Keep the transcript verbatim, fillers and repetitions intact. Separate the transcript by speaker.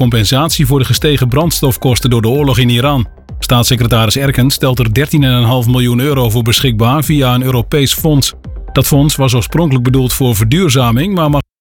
Speaker 1: compensatie voor de gestegen brandstofkosten door de oorlog in Iran. Staatssecretaris Erkens stelt er dertien komma vijf miljoen euro voor beschikbaar via een Europees fonds. Dat fonds was oorspronkelijk bedoeld voor verduurzaming, maar mag